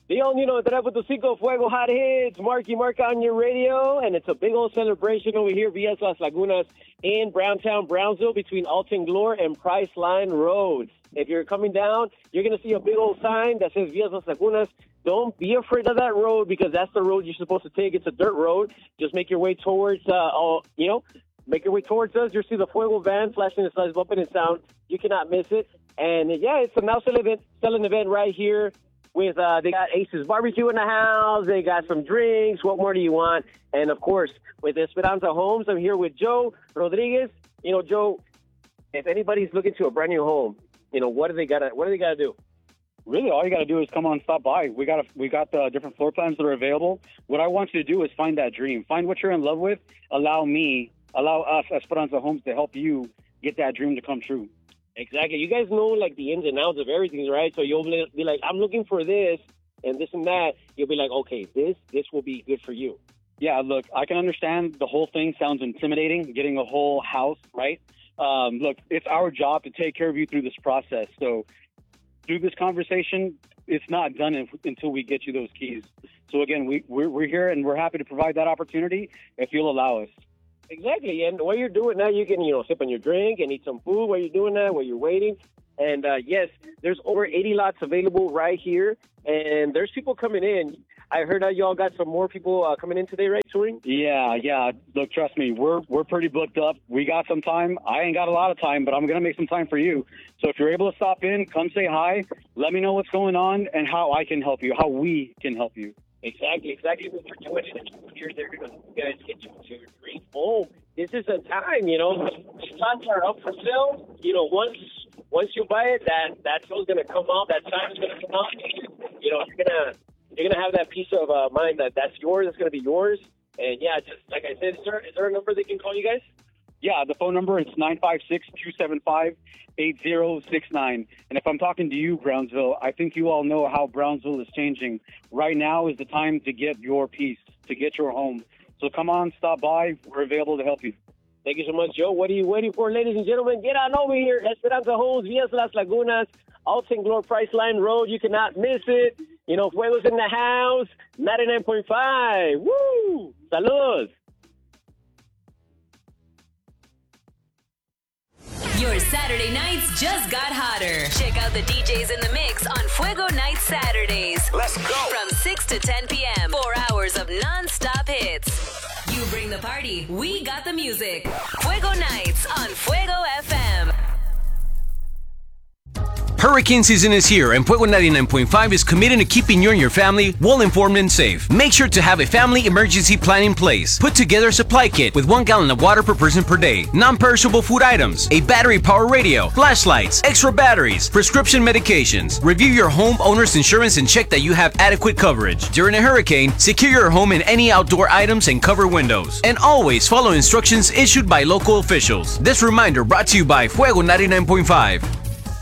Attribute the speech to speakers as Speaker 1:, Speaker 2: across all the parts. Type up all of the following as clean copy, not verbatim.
Speaker 1: Leon, Telepunto Cinco Fuego Hot Hits, Marky Mark on your radio, and it's a big old celebration over here, Villas Las Lagunas in Browntown, Brownsville, between Alton Glore and Priceline Road. If you're coming down, you're going to see a big old sign that says Villas Las Lagunas. Don't be afraid of that road because that's the road you're supposed to take. It's a dirt road. Just make your way towards, make your way towards us. You'll see the Fuego van flashing its lights, bumping its sound. You cannot miss it. And, it's a now selling event right here. With they got Ace's Barbecue in the house. They got some drinks. What more do you want? And, of course, with Esperanza Homes, I'm here with Joe Rodriguez. Joe, if anybody's looking to a brand new home, what do they got to do?
Speaker 2: Really, all you got to do is come on, stop by. We got the different floor plans that are available. What I want you to do is find that dream. Find what you're in love with. Allow us, Esperanza Homes, to help you get that dream to come true.
Speaker 1: Exactly. You guys know, the ins and outs of everything, right? So you'll be like, I'm looking for this and this and that. You'll be like, okay, this will be good for you.
Speaker 2: Yeah, look, I can understand the whole thing sounds intimidating, getting a whole house, right? Look, it's our job to take care of you through this process. So through this conversation, it's not done until we get you those keys. So, again, we're here, and we're happy to provide that opportunity if you'll allow us.
Speaker 1: Exactly, and while you're doing that, you can, sip on your drink and eat some food while you're doing that, while you're waiting. And, yes, there's over 80 lots available right here, and there's people coming in. I heard that y'all got some more people coming in today, right, touring?
Speaker 2: Yeah. Look, trust me, we're pretty booked up. We got some time. I ain't got a lot of time, but I'm going to make some time for you. So if you're able to stop in, come say hi, let me know what's going on and how I can help you, how we can help you.
Speaker 1: Exactly what we're doing. Here, they're going to guys get you to your dream home. This is the time, Lots are up for sale. Once you buy it, that show's going to come out. That sign's going to come out. You're gonna have that peace of mind that's yours. It's going to be yours. And yeah, just like I said, is there a number they can call you guys?
Speaker 2: Yeah, the phone number is 956-275-8069. And if I'm talking to you, Brownsville, I think you all know how Brownsville is changing. Right now is the time to get your peace, to get your home. So come on, stop by. We're available to help you.
Speaker 1: Thank you so much, Joe. What are you waiting for, ladies and gentlemen? Get on over here. Esperanza Homes, Villas Las Lagunas, Alton Glore, Priceline Road. You cannot miss it. Fuego's in the house. 99.5. Woo! Saludos.
Speaker 3: Your Saturday nights just got hotter. Check out the DJs in the mix on Fuego Nights Saturdays.
Speaker 4: Let's go.
Speaker 3: From 6 to 10 p.m. 4 hours of non-stop hits. You bring the party, we got the music. Fuego Nights on Fuego FM.
Speaker 5: Hurricane season is here, and Fuego 99.5 is committed to keeping you and your family well-informed and safe. Make sure to have a family emergency plan in place. Put together a supply kit with 1 gallon of water per person per day, non-perishable food items, a battery-powered radio, flashlights, extra batteries, prescription medications. Review your homeowner's insurance and check that you have adequate coverage. During a hurricane, secure your home and any outdoor items and cover windows. And always follow instructions issued by local officials. This reminder brought to you by Fuego 99.5.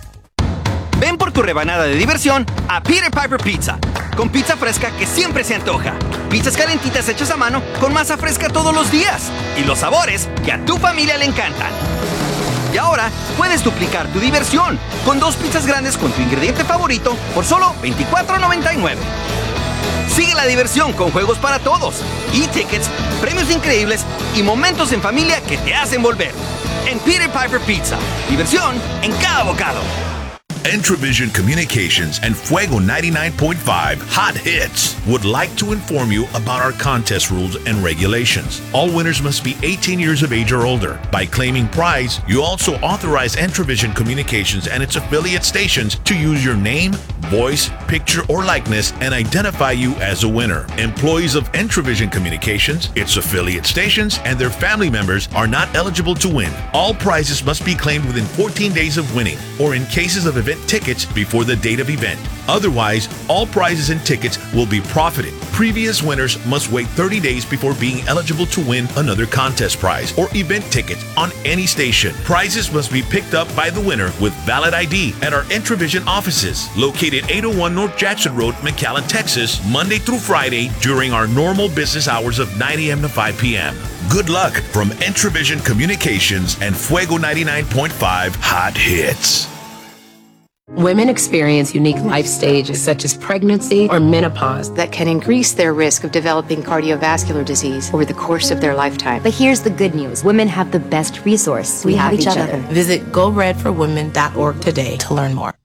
Speaker 6: Ven por tu rebanada de diversión a Peter Piper Pizza, con pizza fresca que siempre se antoja, pizzas calentitas hechas a mano con masa fresca todos los días y los sabores que a tu familia le encantan. Y ahora puedes duplicar tu diversión con 2 pizzas grandes con tu ingrediente favorito por solo $24.99. Sigue la diversión con juegos para todos, e-tickets, premios increíbles y momentos en familia que te hacen volver. En Peter Piper Pizza, diversión en cada bocado.
Speaker 4: Entravision Communications and Fuego 99.5 Hot Hits would like to inform you about our contest rules and regulations. All winners must be 18 years of age or older. By claiming prize, you also authorize Entravision Communications and its affiliate stations to use your name, voice, picture, or likeness and identify you as a winner. Employees of Entravision Communications, its affiliate stations, and their family members are not eligible to win. All prizes must be claimed within 14 days of winning, or in cases of event tickets before the date of event. Otherwise, all prizes and tickets will be profited. Previous winners must wait 30 days before being eligible to win another contest prize or event ticket on any station. Prizes must be picked up by the winner with valid ID at our Entravision offices, located 801 North Jackson Road, McAllen, Texas, Monday through Friday during our normal business hours of 9 a.m. to 5 p.m. Good luck from Entravision Communications and Fuego 99.5 Hot Hits.
Speaker 7: Women experience unique life stages such as pregnancy or menopause
Speaker 8: that can increase their risk of developing cardiovascular disease over the course of their lifetime.
Speaker 9: But here's the good news. Women have the best resource. We have each other.
Speaker 7: Visit GoRedForWomen.org today to learn more.